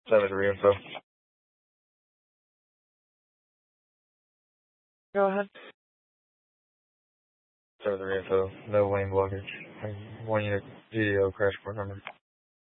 Send me the reinfo. Go ahead. Send me the reinfo. No lane blockage. 1 unit GDO crash report number.